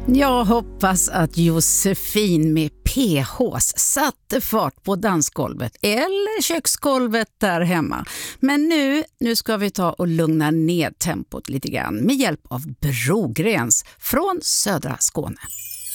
Jag hoppas att Josefin med PHs satte fart på dansgolvet eller köksgolvet där hemma. Men nu ska vi ta och lugna ner tempot lite grann med hjälp av Brogrens från södra Skåne.